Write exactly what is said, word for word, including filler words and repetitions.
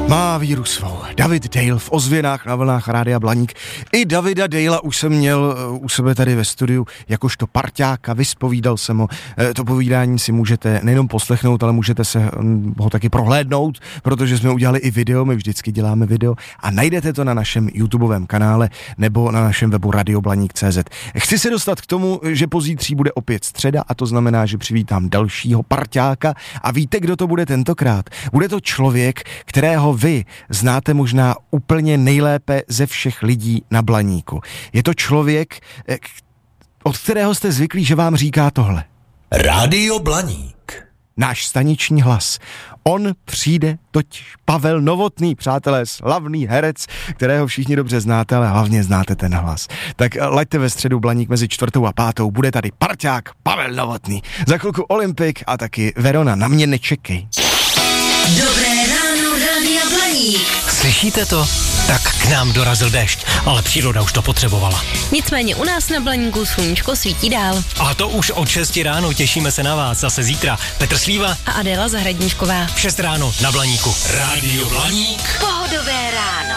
Má víru svou. David Dale v ozvěnách na vlnách Rádia Blaník. I Davida Dalea už jsem měl u sebe tady ve studiu jakožto parťáka, vyspovídal jsem ho. To povídání si můžete nejenom poslechnout, ale můžete se ho taky prohlédnout, protože jsme udělali i video, my vždycky děláme video a najdete to na našem YouTubeovém kanále nebo na našem webu radio blaník tečka cé zet. Chci se dostat k tomu, že pozítří bude opět středa a to znamená, že přivítám dalšího parťáka a víte, kdo to bude tentokrát? Bude to člověk, kterého vy znáte možná úplně nejlépe ze všech lidí na Blaníku. Je to člověk, od kterého jste zvyklí, že vám říká tohle. Rádio Blaník. Náš staniční hlas. On přijde totiž Pavel Novotný, přátelé, slavný herec, kterého všichni dobře znáte, ale hlavně znáte ten hlas. Tak laďte ve středu Blaník mezi čtvrtou a pátou, bude tady parťák Pavel Novotný. Za chvilku Olympik a taky Verona, na mě nečekej. Dobré ráno, Rádia Blaník. Slyšíte to? Tak k nám dorazil déšť, ale příroda už to potřebovala. Nicméně u nás na Blaníku sluníčko svítí dál. A to už od šesti ráno, těšíme se na vás zase zítra. Petr Slíva a Adéla Zahradníčková. v šest ráno na Blaníku. Rádio Blaník. Pohodové ráno.